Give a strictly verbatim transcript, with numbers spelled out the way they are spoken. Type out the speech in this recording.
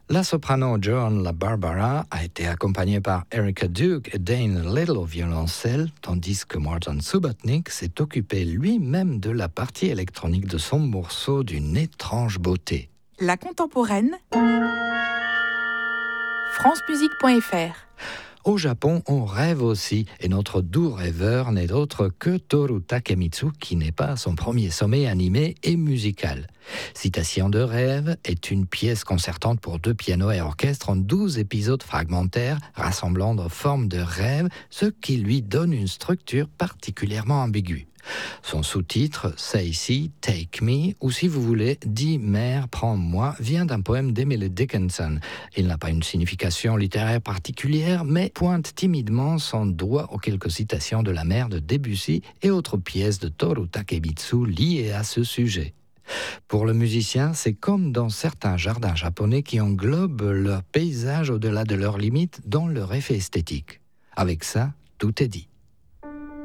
La soprano Joan La Barbara a été accompagnée par Erica Duke et Dane Little au violoncelle, tandis que Martin Subotnick s'est occupé lui-même de la partie électronique de son morceau d'une étrange beauté. La contemporaine, francemusique point f r. Au Japon, on rêve aussi, et notre doux rêveur n'est autre que Toru Takemitsu, qui n'est pas à son premier sommet animé et musical. Citation de rêve est une pièce concertante pour deux pianos et orchestre en douze épisodes fragmentaires rassemblant de formes de rêve, ce qui lui donne une structure particulièrement ambiguë. Son sous-titre, Say Si, Take Me, ou si vous voulez, Dis Mère, prends-moi, vient d'un poème d'Emily Dickinson. Il n'a pas une signification littéraire particulière, mais pointe timidement son doigt aux quelques citations de la mère de Debussy et autres pièces de Toru Takemitsu liées à ce sujet. Pour le musicien, c'est comme dans certains jardins japonais qui englobent leur paysage au-delà de leurs limites dans leur effet esthétique. Avec ça, tout est dit.